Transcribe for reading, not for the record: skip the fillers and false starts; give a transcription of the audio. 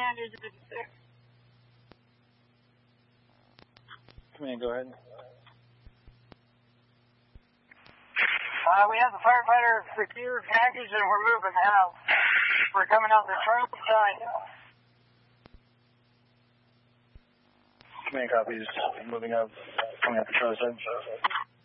Andrews 56. Command, go ahead. We have the firefighter secured package and we're moving out. We're coming out the front side. Command copies. Moving up. Coming out the front side.